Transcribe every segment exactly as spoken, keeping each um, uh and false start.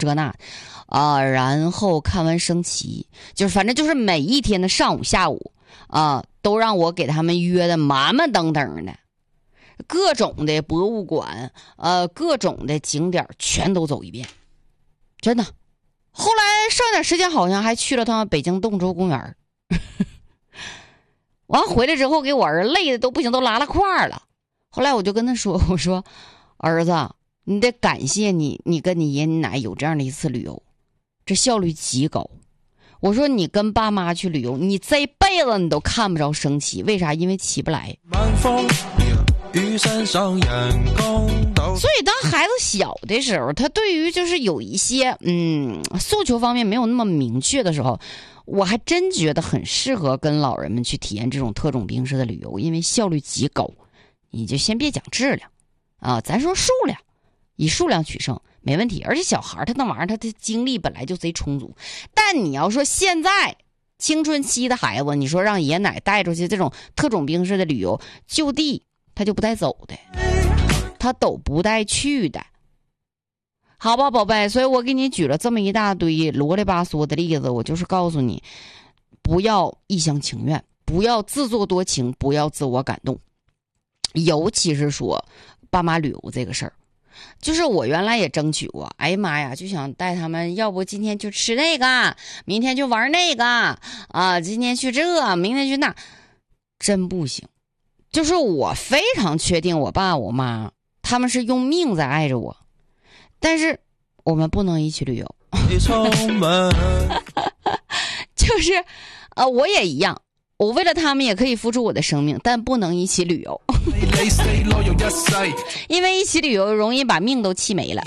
这那啊，然后看完升旗，就是反正就是每一天的上午下午啊，都让我给他们约的满满登登的，各种的博物馆，呃，各种的景点全都走一遍，真的。后来剩点时间好像还去了趟北京动物公园，完回来之后给我儿子累的都不行，都拉拉胯了。后来我就跟他说，我说儿子，你得感谢你你跟你爷你奶有这样的一次旅游，这效率极高。我说你跟爸妈去旅游，你这辈子你都看不着升旗，为啥？因为起不来。所以当孩子小的时候，他对于就是有一些嗯诉求方面没有那么明确的时候，我还真觉得很适合跟老人们去体验这种特种兵式的旅游，因为效率极高。你就先别讲质量啊，咱说数量，以数量取胜没问题。而且小孩他那玩意儿他的精力本来就贼充足，但你要说现在青春期的孩子，你说让爷爷奶带出去这种特种兵式的旅游，就地他就不带走的，他都不带去的，好吧宝贝。所以我给你举了这么一大堆啰里吧嗦的例子，我就是告诉你，不要一厢情愿，不要自作多情，不要自我感动。尤其是说爸妈旅游这个事儿，就是我原来也争取过，哎呀妈呀，就想带他们，要不今天就吃那个，明天就玩那个啊，今天去这，明天去那，真不行。就是我非常确定我爸我妈他们是用命在爱着我，但是我们不能一起旅游。就是呃，我也一样，我为了他们也可以付出我的生命，但不能一起旅游。因为一起旅游容易把命都气没了，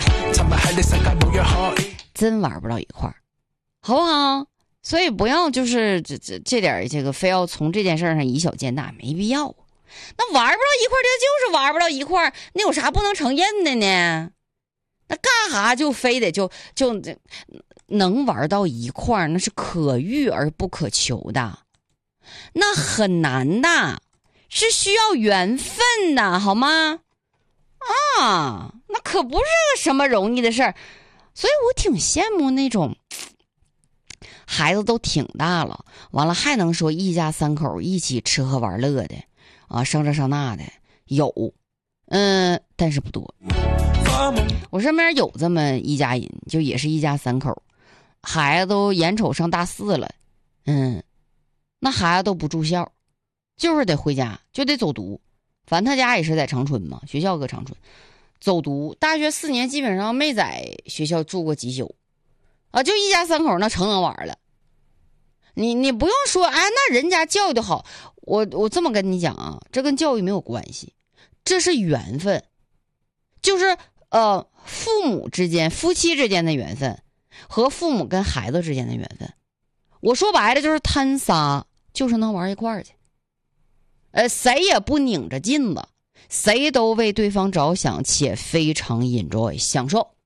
真玩不到一块儿，好不好？所以不要就是这这这点这个非要从这件事上以小见大，没必要。那玩不到一块儿，这就是玩不到一块儿，那有啥不能承认的呢？那干啥就非得就就能玩到一块儿，那是可遇而不可求的，那很难的，是需要缘分的，好吗？啊，那可不是个什么容易的事儿。所以我挺羡慕那种孩子都挺大了，完了还能说一家三口一起吃喝玩乐的啊，上这上那的有，嗯，但是不多。我身边有这么一家人，就也是一家三口，孩子都眼瞅上大四了，嗯，那孩子都不住校，就是得回家，就得走读。反正他家也是在长春嘛，学校搁长春，走读。大学四年基本上没在学校住过几宿，啊，就一家三口那成能玩了。你你不用说，哎，那人家教育的好，我我这么跟你讲啊，这跟教育没有关系，这是缘分，就是呃父母之间、夫妻之间的缘分，和父母跟孩子之间的缘分。我说白了就是贪仨，就是能玩一块儿去。呃，谁也不拧着劲子，谁都为对方着想，且非常 enjoy 享受。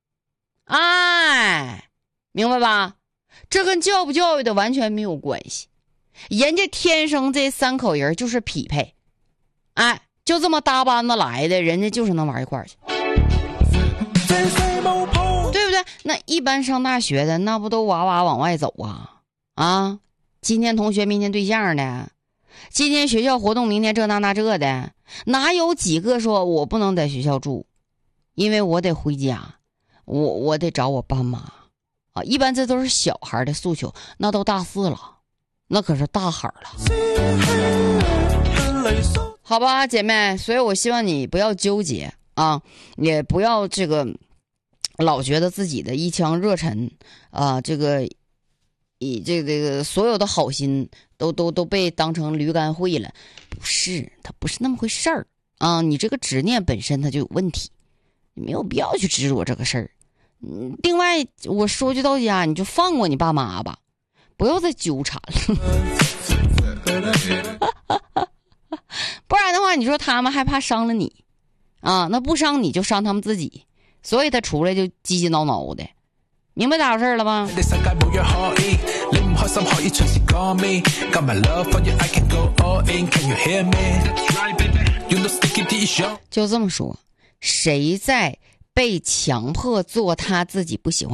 哎，明白吧？这跟教不教育的完全没有关系，人家天生这三口人就是匹配，哎，就这么搭班子来的，人家就是能玩一块儿去，对不对？那一般上大学的那不都哇哇往外走啊？啊，今天同学明天对象的，今天学校活动明天这那那这的，哪有几个说我不能在学校住，因为我得回家，我我得找我爸妈啊。一般这都是小孩的诉求，那都大四了，那可是大孩了，好吧姐妹。所以我希望你不要纠结啊，也不要这个老觉得自己的一腔热忱啊，这个以这个这个所有的好心都都都被当成驴肝肺了，不是，它不是那么回事儿啊！你这个执念本身它就有问题，你没有必要去执着这个事儿。嗯，另外我说句到家，你就放过你爸妈吧，不要再纠缠了。不然的话，你说他们害怕伤了你啊，那不伤你就伤他们自己，所以他出来就叽叽挠挠的。明白咋回事了吧？就这么说，谁在被强迫做他自己不喜欢